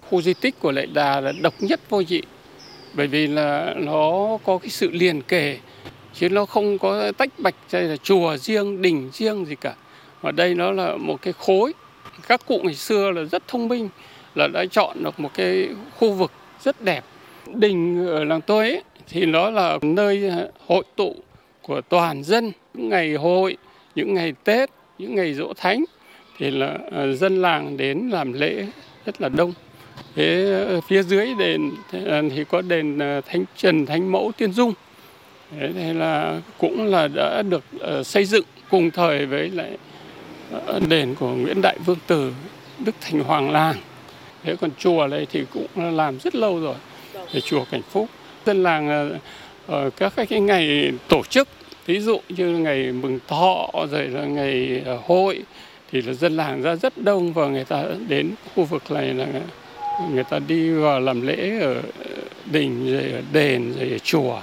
khu di tích của Lệ Đà là độc nhất vô nhị, bởi vì là nó có cái sự liền kề, chứ nó không có tách bạch hay là chùa riêng, đình riêng gì cả. Ở đây nó là một cái khối. Các cụ ngày xưa là rất thông minh, là đã chọn được một cái khu vực rất đẹp. Đình ở làng tôi ấy, thì nó là nơi hội tụ của toàn dân. Những ngày hội, những ngày Tết, những ngày Giỗ Thánh thì là dân làng đến làm lễ rất là đông. Thế phía dưới đền thì có đền Thánh Trần, Thánh Mẫu, Tiên Dung. Thế là cũng là đã được xây dựng cùng thời với lại đền của Nguyễn Đại Vương Tử, Đức Thành Hoàng Làng. Thế còn chùa này thì cũng làm rất lâu rồi, để chùa Cảnh Phúc. Dân làng ở các cái ngày tổ chức, ví dụ như ngày mừng thọ rồi là ngày hội, thì là dân làng ra rất đông và người ta đến khu vực này là người ta đi vào làm lễ ở đình, rồi ở đền, rồi ở chùa.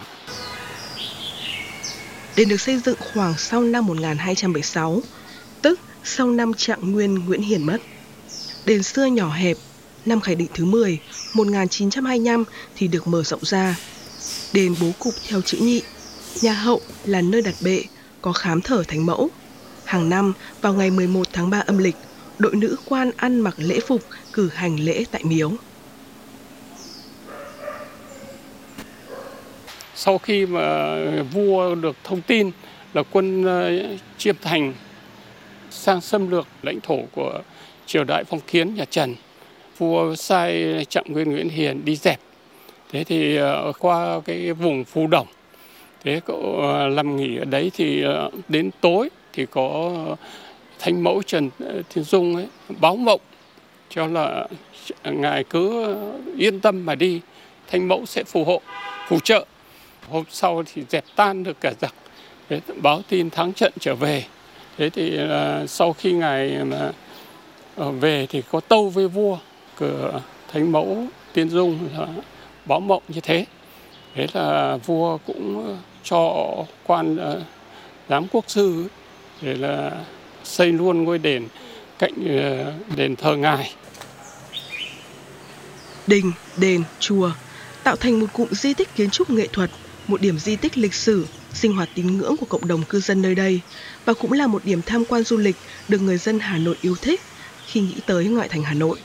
Đền được xây dựng khoảng sau năm 1276, tức sau năm Trạng Nguyên Nguyễn Hiển mất. Đền xưa nhỏ hẹp, năm Khải Định thứ 10, 1925 thì được mở rộng ra. Đền bố cục theo chữ nhị, nhà hậu là nơi đặt bệ, có khám thở Thánh Mẫu. Hàng năm vào ngày 11 tháng 3 âm lịch, đội nữ quan ăn mặc lễ phục cử hành lễ tại miếu. Sau khi mà vua được thông tin là quân Chiêm Thành sang xâm lược lãnh thổ của triều đại phong kiến nhà Trần, vua sai Trạng Nguyên Nguyễn Hiển đi dẹp. Thế thì qua cái vùng Phù Đổng, thế cậu làm nghỉ ở đấy thì đến tối thì có Thánh Mẫu Trần Thiên Dung ấy, báo mộng cho là ngài cứ yên tâm mà đi, Thánh Mẫu sẽ phù hộ, phù trợ. Hôm sau thì dẹp tan được cả giặc, báo tin thắng trận trở về. Thế thì sau khi ngài mà về thì có tâu với vua, cửa Thánh Mẫu Tiên Dung là báo mộng như thế. Thế là vua cũng cho quan giám quốc sư để là xây luôn ngôi đền cạnh đền thờ ngài. Đình, đền, chùa tạo thành một cụm di tích kiến trúc nghệ thuật, một điểm di tích lịch sử, sinh hoạt tín ngưỡng của cộng đồng cư dân nơi đây, và cũng là một điểm tham quan du lịch được người dân Hà Nội yêu thích khi nghĩ tới ngoại thành Hà Nội.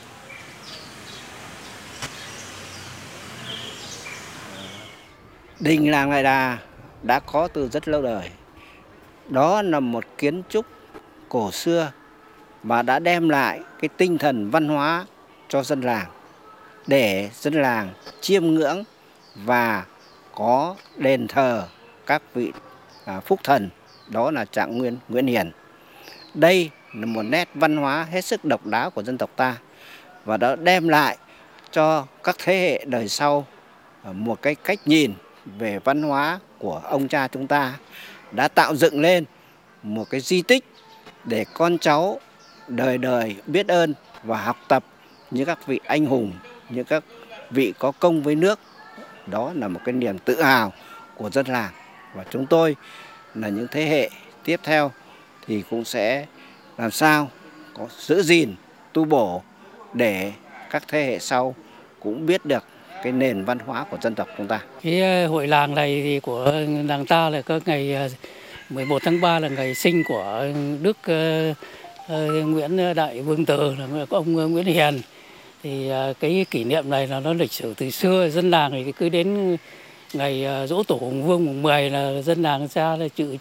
Đình làng Lệ Đà đã có từ rất lâu đời. Đó là một kiến trúc cổ xưa và đã đem lại cái tinh thần văn hóa cho dân làng, để dân làng chiêm ngưỡng và có đền thờ các vị phúc thần, đó là Trạng Nguyên Nguyễn Hiển. Đây là một nét văn hóa hết sức độc đáo của dân tộc ta và đã đem lại cho các thế hệ đời sau một cái cách nhìn về văn hóa của ông cha chúng ta, đã tạo dựng lên một cái di tích để con cháu đời đời biết ơn và học tập những các vị anh hùng, những các vị có công với nước. Đó là một cái niềm tự hào của dân làng, và chúng tôi là những thế hệ tiếp theo thì cũng sẽ làm sao có giữ gìn, tu bổ để các thế hệ sau cũng biết được cái nền văn hóa của dân tộc chúng ta. Cái hội làng này thì của làng ta là có ngày 11 tháng 3 là ngày sinh của Đức Nguyễn Đại Vương Tử, là ông Nguyễn Hiển. Thì cái kỷ niệm này là nó lịch sử từ xưa, dân làng thì cứ đến ngày Giỗ Tổ Hùng Vương mùng 10 là dân làng ra là